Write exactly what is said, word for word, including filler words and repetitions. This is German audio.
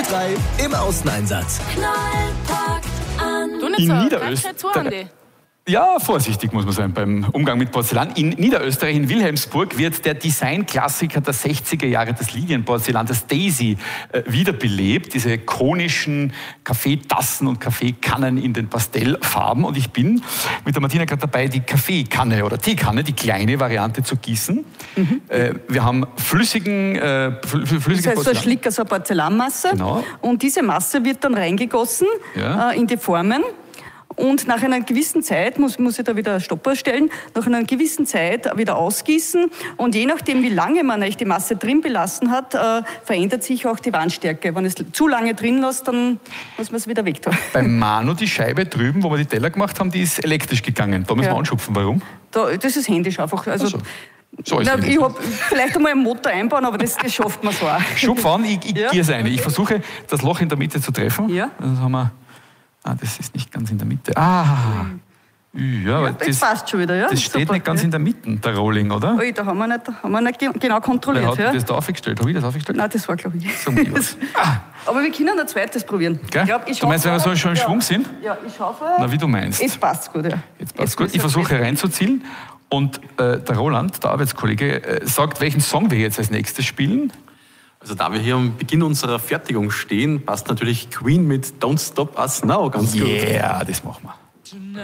drei im Außeneinsatz. Knallpackt an. Du nicht In so, Niederösterreich- zu, Andi. Ja, vorsichtig muss man sein beim Umgang mit Porzellan. In Niederösterreich, in Wilhelmsburg, wird der Designklassiker der sechziger Jahre, das Lilienporzellan, das Daisy, äh, wiederbelebt. Diese konischen Kaffeetassen und Kaffeekannen in den Pastellfarben. Und ich bin mit der Martina gerade dabei, die Kaffeekanne oder Teekanne, die kleine Variante zu gießen. Mhm. Äh, wir haben flüssigen, äh, fl flüssige Das heißt, du schlickst also eine Porzellanmasse. Genau. Und diese Masse wird dann reingegossen Ja. äh, in die Formen. Und nach einer gewissen Zeit, muss, muss ich da wieder Stoppuhr stellen, nach einer gewissen Zeit wieder ausgießen. Und je nachdem, wie lange man eigentlich die Masse drin belassen hat, äh, verändert sich auch die Wandstärke. Wenn es zu lange drin lässt, dann muss man es wieder weg tun. Bei Manu, die Scheibe drüben, wo wir die Teller gemacht haben, die ist elektrisch gegangen. Da müssen wir Ja. anschupfen. Warum? Da, das ist händisch einfach. Also, so. So ist na, es. ich hab vielleicht einmal einen Motor einbauen, aber das, das schafft man so auch. Schupf an, ich, ich Ja. gieße eine. Ich versuche, das Loch in der Mitte zu treffen. Ja. Das haben wir. Ah, das ist nicht ganz in der Mitte. Ah! Ja, aber Das das, passt schon wieder, ja. das steht Super, nicht ganz ja. in der Mitte, der Rolling, oder? Ui, da haben wir nicht, haben wir nicht ge- genau Wer kontrolliert. hat Ja. das da aufgestellt? Habe ich das aufgestellt? Nein, das war, glaube ich. So gut. Ah, Aber wir können ein zweites probieren. gell? Ich glaub, ich Du meinst, wenn wir so hoffe, schon in ja. Schwung sind? Ja, ich hoffe. Na, wie du meinst. Es passt gut, ja. Jetzt passt Jetzt gut. muss Ich es versuche besser. reinzuzielen. Und äh, der Roland, der Arbeitskollege, äh, sagt, welchen Song wir jetzt als nächstes spielen. Also da wir hier am Beginn unserer Fertigung stehen, passt natürlich Queen mit Don't Stop Us Now ganz gut. Yeah, das machen wir.